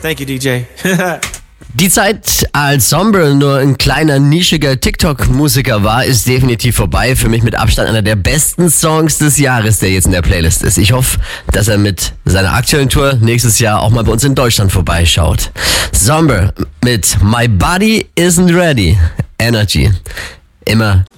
Thank you, DJ. Die Zeit, als Zombre nur ein kleiner, nischiger TikTok-Musiker war, ist definitiv vorbei. Für mich mit Abstand einer der besten Songs des Jahres, der jetzt in der Playlist ist. Ich hoffe, dass er mit seiner aktuellen Tour nächstes Jahr auch mal bei uns in Deutschland vorbeischaut. Zombre mit My Body Isn't Ready. Energy. Immer